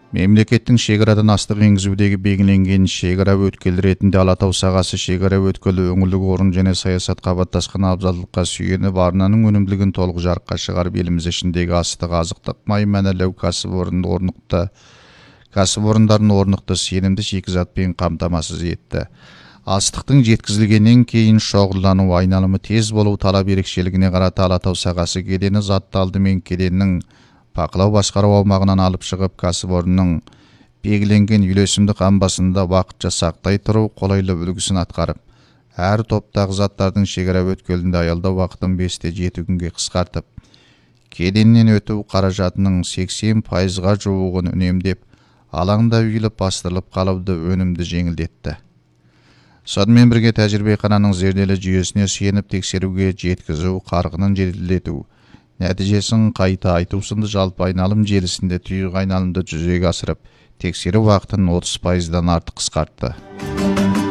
Мемлекеттің шекарадан астық енгізудегі белгіленген шекара өткелі ретінде Алатау сағасы шекара өткелі өңірлік орын және саясат қабаттасқан абзалдыққа сүйеніп арнаның өнімділігін толық жарыққа шығарып еліміз ішіндегі астық азықтық май мәнерлеу кәсіпорындарын орнықты сенімді шикізатпен қамтамасыз етті. Астықтың жеткізілгеннен кейін шоғырлану айналымы тез болу талап ерекшелігіне қарата Алатау сағасы кедені затты алдымен кеденнің бақылау басқару аумағынан алып шығып кәсіпорынның белгіленген үйлесімді қамбасында уақытша сақтай тұру қолайлы үлгісін атқарып, әр топтағы заттардың шекара өткелінде аялдау уақытын 5-7 күнге қысқартып, кеденнен өту қаражатының 80%-ға жуығын үнемдеп, алаңда үйіліп бастырылып қалуды өнімді жеңілдетті. Сонымен бірге тәжірибехананың зерделі жүйесіне сүйеніп тексеруге жеткізу қарқынын жеделдету, нәтижесін қайта айту сынды жалпы айналым желісінде тұйық айналымды жүзеге асырып, тексеру уақытын 30%-дан артық қысқартты.